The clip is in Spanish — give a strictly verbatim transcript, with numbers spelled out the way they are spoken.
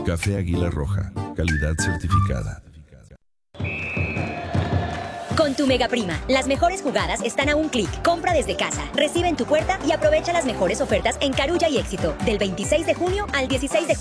Café Águila Roja, calidad certificada. Con tu Mega Prima, las mejores jugadas están a un clic. Compra desde casa, recibe en tu puerta y aprovecha las mejores ofertas en Carulla y Éxito del veintiséis de junio al dieciséis de julio.